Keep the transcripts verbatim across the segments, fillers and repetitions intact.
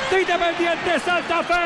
de Independiente Santa Fe.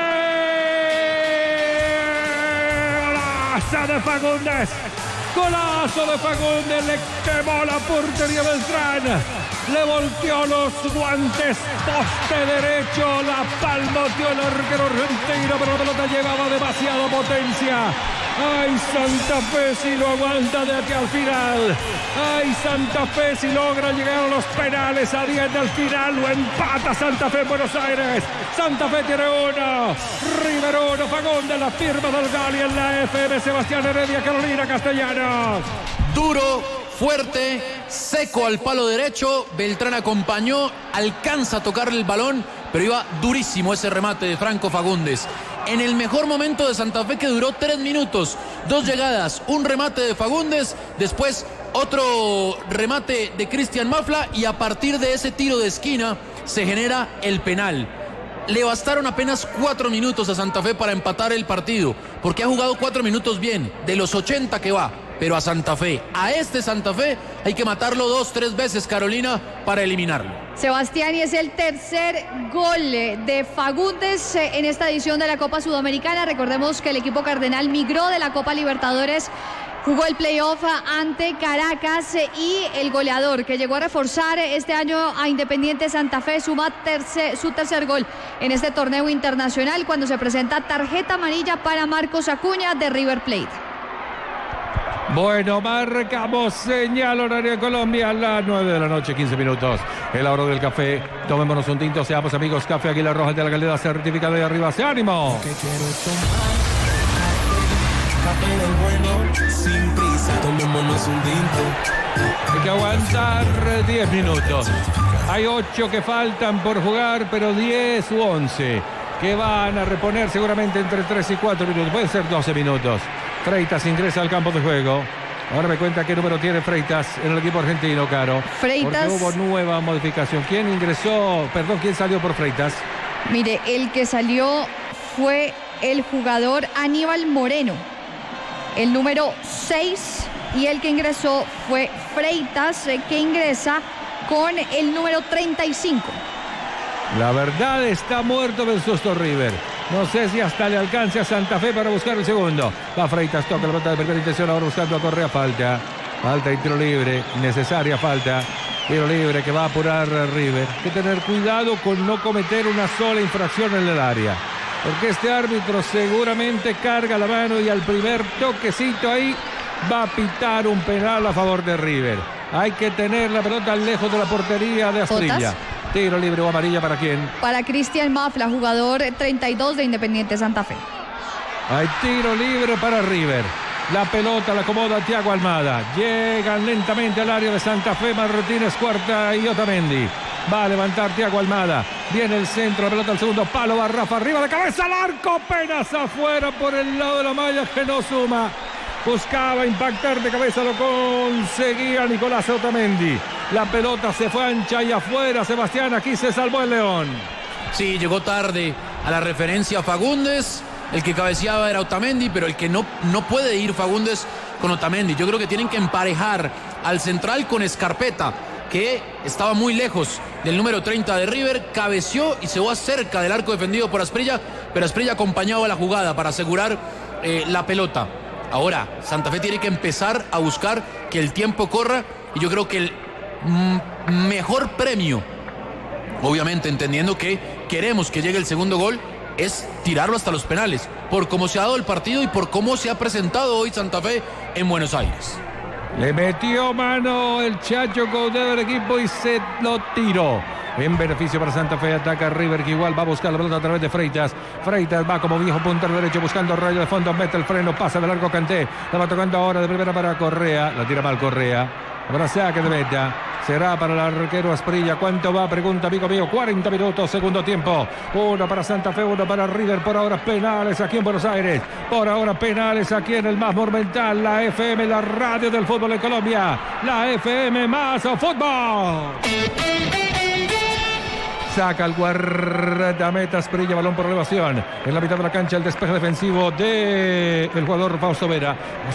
Golazo de Fagundes. Golazo de Fagundes, le quemó la portería Beltrán. Le volteó los guantes, poste derecho, la palmoteó el arquero argentino, pero la pelota llevaba demasiada potencia. ¡Ay, Santa Fe si lo aguanta de aquí al final! ¡Ay, Santa Fe si logra llegar a los penales a diez del final! ¡Lo empata Santa Fe en Buenos Aires! ¡Santa Fe tiene uno! ¡River uno! Fagundes, la firma del Gali en la F M. Sebastián Heredia, Carolina Castellanos. Duro, fuerte, seco al palo derecho. Beltrán acompañó, alcanza a tocarle el balón, pero iba durísimo ese remate de Franco Fagundes. En el mejor momento de Santa Fe, que duró tres minutos, dos llegadas, un remate de Fagundes, después otro remate de Cristian Mafla, y a partir de ese tiro de esquina se genera el penal. Le bastaron apenas cuatro minutos a Santa Fe para empatar el partido, porque ha jugado cuatro minutos bien, de los ochenta que va. Pero a Santa Fe, a este Santa Fe, hay que matarlo dos, tres veces, Carolina, para eliminarlo. Sebastián, y es el tercer gol de Fagundes en esta edición de la Copa Sudamericana. Recordemos que el equipo cardenal migró de la Copa Libertadores, jugó el playoff ante Caracas, y el goleador que llegó a reforzar este año a Independiente Santa Fe suma tercer, su tercer gol en este torneo internacional, cuando se presenta tarjeta amarilla para Marcos Acuña de River Plate. Bueno, marcamos señal horaria de Colombia a las nueve de la noche, quince minutos. El hora del café. Tomémonos un tinto, seamos amigos. Café Águila Roja de la calidad certificada de arriba. ¡Se ánimo! Café del bueno, sin prisa, tomémonos un tinto. Hay que aguantar diez minutos. Hay ocho que faltan por jugar, pero diez u once que van a reponer seguramente entre tres y cuatro minutos. Pueden ser doce minutos. Freitas ingresa al campo de juego. Ahora me cuenta qué número tiene Freitas en el equipo argentino, Caro. Freitas. Porque hubo nueva modificación. ¿Quién ingresó? Perdón, ¿quién salió por Freitas? Mire, el que salió fue el jugador Aníbal Moreno, el número seis, y el que ingresó fue Freitas, que ingresa con el número treinta y cinco. La verdad, está muerto del susto River. No sé si hasta le alcance a Santa Fe para buscar el segundo. Va Freitas, toca la pelota de primera intención, ahora buscando a Correa. Falta, falta y tiro libre, necesaria falta. Tiro libre que va a apurar River. Hay que tener cuidado con no cometer una sola infracción en el área, porque este árbitro seguramente carga la mano y al primer toquecito ahí va a pitar un penal a favor de River. Hay que tener la pelota lejos de la portería de Asprilla. ¿Jotas? Tiro libre o amarilla, ¿para quién? Para Cristian Mafla, jugador treinta y dos de Independiente Santa Fe. Hay tiro libre para River. La pelota la acomoda Thiago Almada. Llegan lentamente al área de Santa Fe. Martínez Cuarta y Otamendi. Va a levantar Thiago Almada. Viene el centro, la pelota al segundo palo. Va Rafa arriba, de cabeza al arco. Apenas afuera por el lado de la malla, que no suma. Buscaba impactar de cabeza, lo conseguía Nicolás Otamendi. La pelota se fue ancha y afuera. Sebastián, aquí se salvó el León. Sí, llegó tarde a la referencia Fagundes. El que cabeceaba era Otamendi, pero el que no, no puede ir Fagundes con Otamendi. Yo creo que tienen que emparejar al central con Escarpeta, que estaba muy lejos del número treinta de River. Cabeció y se va cerca del arco defendido por Asprilla, pero Asprilla acompañaba la jugada para asegurar eh, la pelota. Ahora, Santa Fe tiene que empezar a buscar que el tiempo corra, y yo creo que el mm, mejor premio, obviamente entendiendo que queremos que llegue el segundo gol, es tirarlo hasta los penales, por cómo se ha dado el partido y por cómo se ha presentado hoy Santa Fe en Buenos Aires. Le metió mano el Chacho Coudet del equipo y se lo tiró. En beneficio para Santa Fe, ataca River, que igual va a buscar la pelota a través de Freitas. Freitas va como viejo puntero derecho buscando rayo de fondo, mete el freno, pasa de largo Kanté. La va tocando ahora de primera para Correa, la tira mal Correa. Habrá saque de meta. Será para el arquero Asprilla. ¿Cuánto va? Pregunta amigo mío. cuarenta minutos, segundo tiempo. Uno para Santa Fe, uno para River. Por ahora penales aquí en Buenos Aires. Por ahora penales aquí en el más monumental. La F M, la radio del fútbol en Colombia. La F M más fútbol. Saca el guardameta Asprilla, balón por elevación. En la mitad de la cancha el despeje defensivo del jugador Fausto Vera.